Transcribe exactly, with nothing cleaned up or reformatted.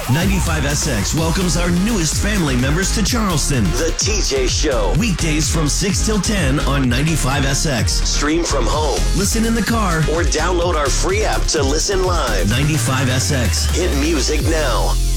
ninety-five S X welcomes our newest family members to Charleston. The T J Show. Weekdays from six till ten on ninety-five S X. Stream from home, listen in the car, or download our free app to listen live. ninety-five S X. Hit music now.